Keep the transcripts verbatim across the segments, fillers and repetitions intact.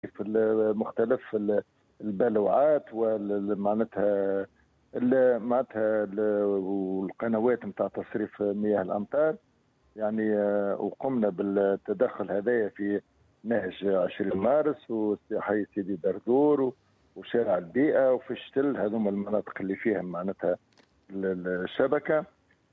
في مختلف البلوعات ومعناتها معناتها والقنوات نتاع تصريف مياه الامطار يعني. وقمنا بالتدخل هذايا في نهج عشرين مارس وحي سيدي دردور وشارع البيئه وفي الشتل، هذوما المناطق اللي فيها معناتها الشبكه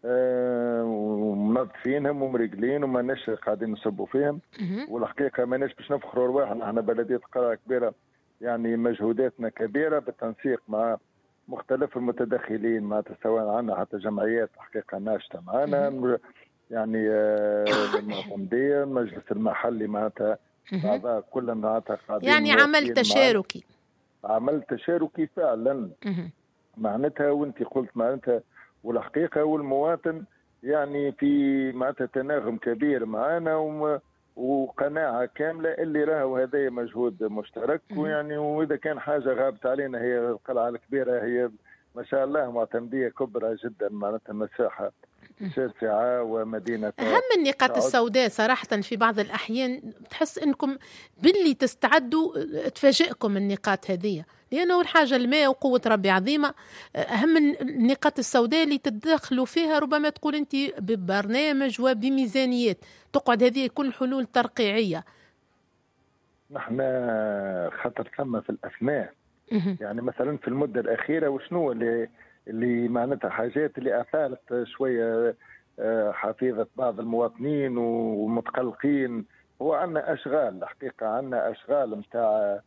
ومنظفينهم ومريقلين وما ناش قاعدين نصبوا فيهم. والحقيقه ما ناش باش نفخروا رواحنا، احنا بلديه قريه كبيره يعني مجهوداتنا كبيره بالتنسيق مع مختلف المتدخلين، معناتها سواء عندنا حتى جمعيات حقيقه ناشطه معنا يعني المعتمديه المجلس المحلي معناتها بعضها كلنا معناتها قاعدين يعني عمل تشاركي عمل تشاركي فعلا معناتها. وانت قلت معناتها والحقيقه والمواطن يعني في معناتها تناغم كبير معنا وقناعه كامله اللي راهو هذا مجهود مشترك. ويعني واذا كان حاجه غابت علينا هي القلعه الكبيره، هي ما شاء الله معتمديه كبرى جدا معناتها مساحه شاسعه ومدينه. اهم النقاط السوداء صراحه في بعض الاحيان تحس انكم باللي تستعدوا تفاجئكم النقاط هذه، لانه الحاجه الماء وقوه ربي عظيمه. اهم النقاط السوداء اللي تدخلوا فيها ربما تقول انت ببرنامج وبميزانيات تقعد هذه كل حلول ترقيعيه. نحن خطر ثم في الاسماء يعني مثلا في المده الاخيره وشنو اللي اللي معناتها حاجات اللي اثارت شويه حفيظه بعض المواطنين ومتقلقين. هو عندنا اشغال الحقيقه، عندنا اشغال نتاع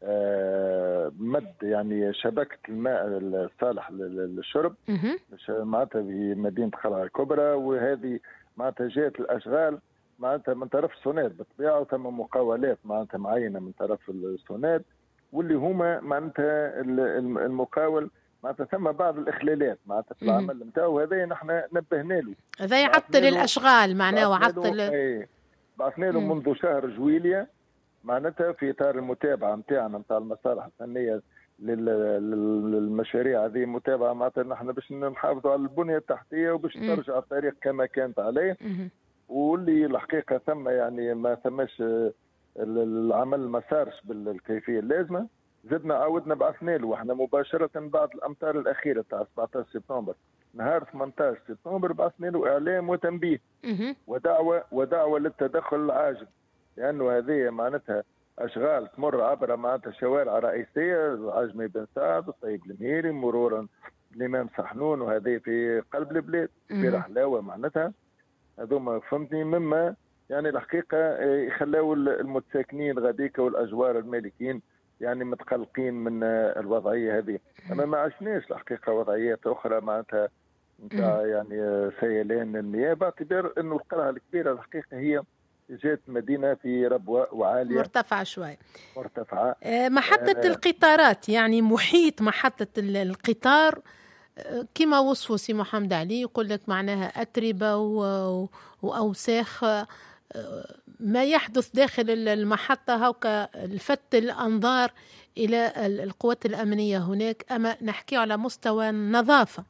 مد يعني شبكه الماء الصالح للشرب معناتها في مدينه قلعه الكبرى، وهذه معناتها جات الاشغال معناتها من طرف السوناد بالطبيعه، وتم مقاولات معناتها معينه من طرف السوناد واللي هما معناتها المقاول معناتها ثم بعض الاخلالات معناتها في العمل نتاعو. هذا نحن نبهنا له، هذا يعطل الاشغال معناه وعطل اي بعثنا له منذ شهر جويليا معناتها في اطار المتابعه نتاعنا نتاع المصالح الفنيه للمشاريع هذه متابعه معناتها نحن باش نحافظوا على البنيه التحتيه وباش ترجع الطريق كما كانت عليه. واللي الحقيقه ثم يعني ما ثماش العمل ما صارش بالكيفيه اللازمه. زدنا عاودنا بعثنا له واحنا مباشره بعد الامطار الاخيره تاع سبعة عشر سبتمبر، نهار ثمانية عشر سبتمبر بعثنا له اعلام وتنبيه ودعوه ودعوه للتدخل العاجل، لانه هذه معناتها اشغال تمر عبر معناتها شوارع رئيسيه العجمي بن سعد الطيب المهيري مرورا الامام صحنون، وهذه في قلب البلاد في رحلاوه معناتها. هذوما فهمتني مما يعني الحقيقه يخلوا المتساكنين غاديك والاجوار المالكين يعني متقلقين من الوضعيه هذه. اما ما عشناش الحقيقه وضعيات اخرى معناتها نتاع يعني سيلان المياه، باعتبار انه القلعه الكبيره الحقيقه هي جات مدينه في ربوه وعاليه مرتفعه شوي مرتفعه. محطه آه القطارات يعني محيط محطه القطار كما وصفوا سي محمد علي يقول لك معناها أتربة وأوساخ. ما يحدث داخل المحطة هوكا لفت الأنظار إلى القوات الأمنية هناك، أما نحكي على مستوى النظافة.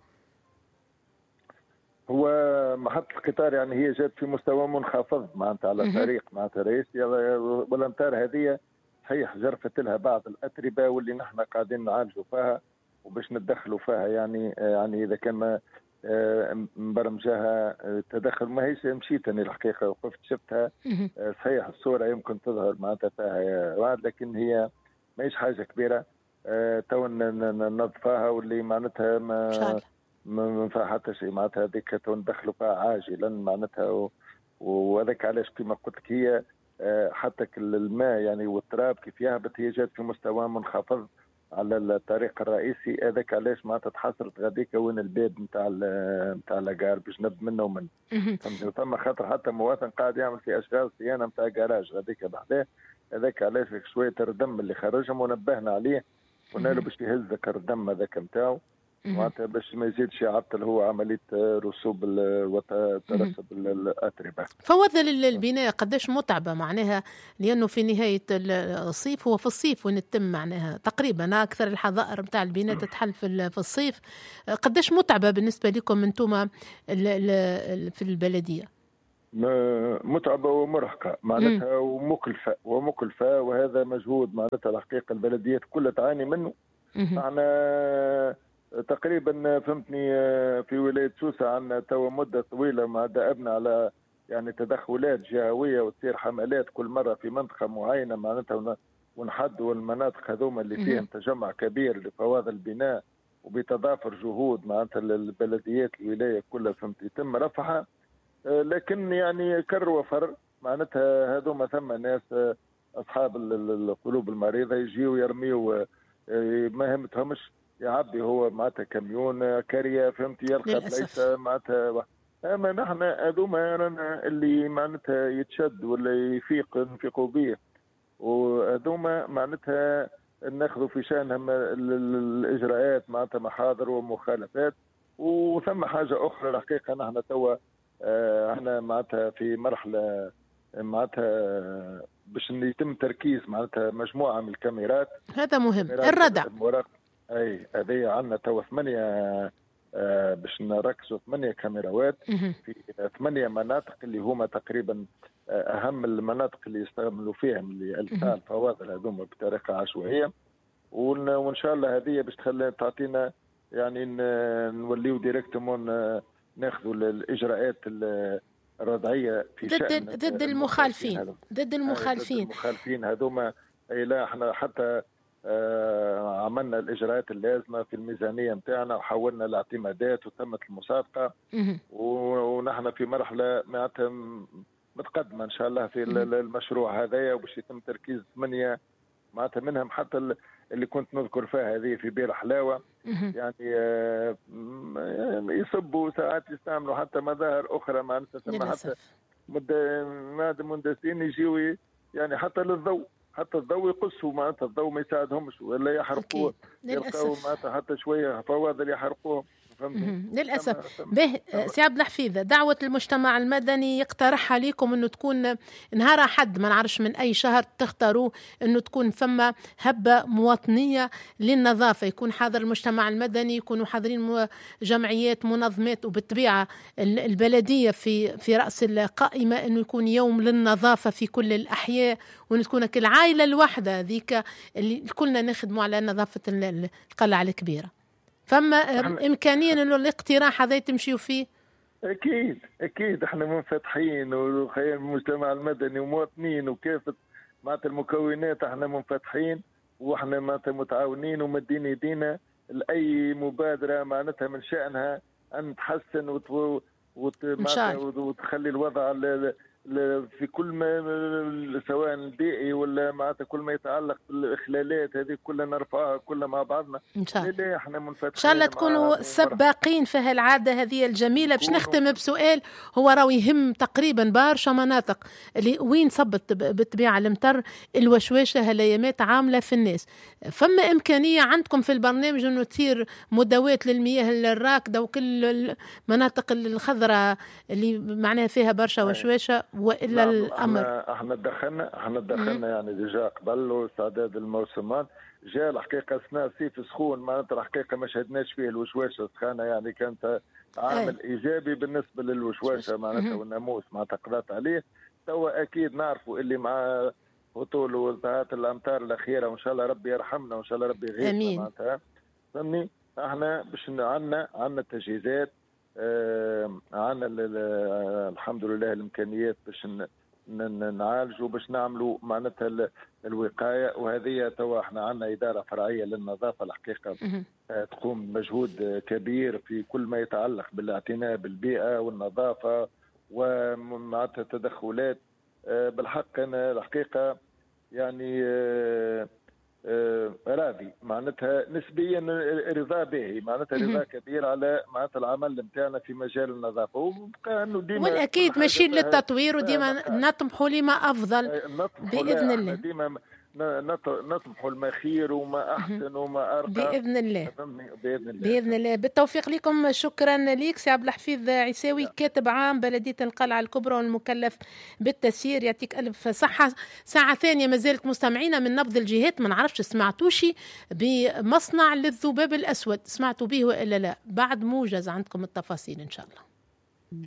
هو محطة القطار يعني هي جات في مستوى منخفض معناتها على طريق معناتها رئيسي، والأمطار هذه صحيح جرفت لها بعض الأتربة واللي نحن قاعدين نعالجوا فيها وباش ندخلوا فيها يعني يعني اذا كان ما مبرمجاها تدخل ما هيش مشيت انا الحقيقه وقفت شفتها صحيح الصوره يمكن تظهر معناتها فيها، لكن هي ما هيش حاجه كبيره. تو ننظفها واللي معناتها ما ما فيها حتى شيء معناتها هذيك تو ندخلوا فيها عاجلا معناتها. وهذاك علاش كما قلت لك هي حتى الماء يعني والتراب كيف يهبط هي جات في مستوى منخفض على الطريق الرئيسي. هذاك علاش ما تتحصرت غاديك وين الباب نتاع نتاع لاكار باش نب منه ومن ثم خاطر حتى مواطن قاعد يعمل في اشغال صيانه نتاع كراج غاديك بعداه. هذاك علاش شويه الردم اللي خرجهم ونبهنا عليه قلنا له باش يهز الردم هذاك نتاعو معناتها باش ما يزيدش يعطل هو عمليه رسوب وترسب الاتربه. فوضى البناء قداش متعبه معناها، لانه في نهايه الصيف هو في الصيف وين تتم معناها تقريبا اكثر الحظائر نتاع البناء تتحل في في الصيف. قداش متعبه بالنسبه لكم انتم في البلديه؟ متعبه ومرهقه معناتها ومكلفه ومكلفه وهذا مجهود معناتها الحقيقه البلديات كلها تعاني منه. معنا تقريبا فهمتني في ولايه سوسه عندنا توا مده طويله ما دأبنا على يعني تدخلات جهويه وتصير حملات كل مره في منطقه معينه معناتها ونحدوا المناطق هذوما اللي فيهم تجمع كبير لفواضل البناء وبتضافر جهود معناتها البلديات الولايه كلها فهمت يتم رفعها. لكن يعني كر وفر معناتها هذوما ثم ناس اصحاب القلوب المريضه يجيوا يرميوا ما همتهمش يعبي هو معناتها كميون كاريه فهمت يلقى ليس معناتها. اما نحن هذوما رانا اللي معناتها يتشد ولا يفيق نفيقوا به وهذوما معناتها ناخذوا في شانهم الاجراءات معناتها محاضر ومخالفات. وثم حاجه اخرى الحقيقه نحن توا احنا معناتها في مرحله معناتها باش يتم تركيز معناتها مجموعه من الكاميرات. هذا مهم الردع. اي هذه عندنا توا ثمانيه آه باش نركزوا ثمانيه كاميرات في ثمانيه مناطق اللي هما تقريبا اهم المناطق اللي يستعملوا فيهم اللي القاء الفواضل هذوما بطريقه عشوائيه. وان شاء الله هذه باش تخلي تعطينا يعني نوليو ديريكتومون ناخذوا الاجراءات الردعيه في ضد شأن ضد المخالفين ضد المخالفين ضد المخالفين هذوما. اي لا احنا حتى آه عملنا الاجراءات اللازمه في الميزانيه نتاعنا وحولنا الاعتمادات وتمت المصادقه ونحن في مرحله معناتها متقدمه ان شاء الله في المشروع هذايا وباش يتم تركيز ثمانيه معناتها منهم حتى اللي كنت نذكر فيها هذه في بير حلاوه يعني آه يصبوا ساعات يستعملوا حتى مظاهر اخرى معناتها حتى مد مندسين يجيوا يعني حتى للضوء حتى الضوء يقصوا معناتها الضوء ما يساعدهمش ولا يحرقوه يلقاو معناتها حتى شويه فواضل يحرقوهم. للأسف. به سي عبد الحفيظ دعوة المجتمع المدني يقترح عليكم أنه تكون نهار أحد ما نعرفش من أي شهر تختاروا أنه تكون ثم هبة مواطنية للنظافة يكون حاضر المجتمع المدني يكونوا حاضرين جمعيات منظمات وبالطبيعة البلدية في في رأس القائمة أنه يكون يوم للنظافة في كل الأحياء وأن تكون كل عائلة الواحدة ذيك اللي كلنا نخدموا على نظافة القلعة الكبيرة. فما إمكانية أنه الاقتراح هذا تمشيوا فيه؟ أكيد أكيد احنا منفتحين وخير المجتمع المدني ومواطنين وكافة معناتها المكونات احنا منفتحين واحنا معناتها متعاونين ومدين يدينا لأي مبادرة معناتها من شأنها أن تحسن وت... وت... وتخلي الوضع ل... في كل ما سواء البيئي ولا معناتها كل ما يتعلق بالاخلالات هذه كلها نرفعها كلها مع بعضنا ان شاء الله. احنا منفتحين ان شاء الله تكونوا سباقين في هالعاده هذه الجميله. باش نختم بسؤال هو راهو يهم تقريبا برشا مناطق اللي وين صبت بالطبيعه المطر الوشواشه هالايامات عامله في الناس. فما امكانيه عندكم في البرنامج انه تصير مداوات للمياه الراكده وكل المناطق الخضراء اللي معناها فيها برشا وشواشه والا الامر؟ احنا دخلنا احنا دخلنا يعني ديجا قبل واستعداد الموسمان جاء الحقيقه اثناء الصيف سخون معناتها الحقيقه ما شهدناش فيه الوشواشه السخانه يعني كانت عامل أي. ايجابي بالنسبه للوشواشه معناتها والناموس معناتها قضات عليه. توا اكيد نعرفوا اللي مع هطول وانتهاءات الامطار الاخيره وان شاء الله ربي يرحمنا وان شاء الله ربي يغيثنا معناتها فهمني. احنا باش عندنا عندنا التجهيزات آه عندنا الحمد لله الامكانيات باش نعالجوا باش نعملوا معناتها الوقايه. وهذه توا احنا عندنا اداره فرعيه للنظافه الحقيقه آه تقوم بمجهود كبير في كل ما يتعلق بالاعتناء بالبيئه والنظافه ومعناتها تدخلات آه بالحق. انا الحقيقه يعني آه آه راضي معناتها نسبيا رضا باهي معناتها رضا كبير على معناتها العمل نتاعنا في مجال النظافه وبقى انه ديما والاكيد ماشيين للتطوير وديما نطمحوا لما افضل باذن الله. ديما نطمحوا لما خير وما احسن وما ارقى باذن الله. باذن الله باذن الله. بالتوفيق لكم. شكرا ليك سي عبد الحفيظ عيساوي كاتب عام بلديه القلعه الكبرى والمكلف بالتسيير. يعطيك الف صحه. ساعه ثانيه ما زالت مستمعينا من نبض الجهات. ما نعرفش سمعتوش بمصنع للذباب الاسود سمعتوا به والا لا؟ بعد موجز عندكم التفاصيل ان شاء الله.